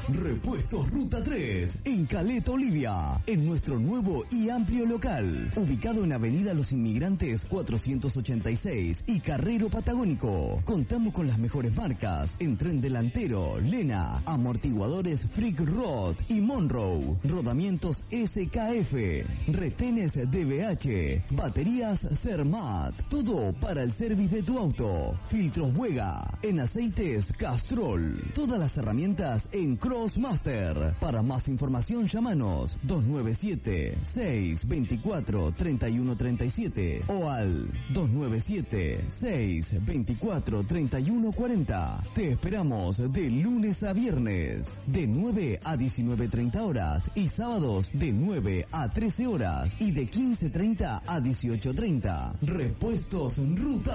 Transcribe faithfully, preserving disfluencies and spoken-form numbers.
Repuestos Ruta tres, en Caleta, Olivia, en nuestro nuevo y amplio local, ubicado en Avenida Los Inmigrantes cuatrocientos ochenta y seis y Carrero Patagónico. Contamos con las mejores marcas en tren delantero, Lena, amortiguadores Freak Rod y Monroe, rodamientos S K F, retenes D B H, baterías Cermat, todo para el service de tu auto, filtros Buega, en aceites Castrol, todas las herramientas en Crossmaster. Para más información llámanos dos nueve siete, seis dos cuatro, tres uno tres siete o al dos nueve siete, seis dos cuatro, tres uno cuatro cero. Te esperamos de lunes a viernes, de nueve a diecinueve treinta horas y sábados de nueve a trece horas y de quince treinta a dieciocho treinta. Repuestos Ruta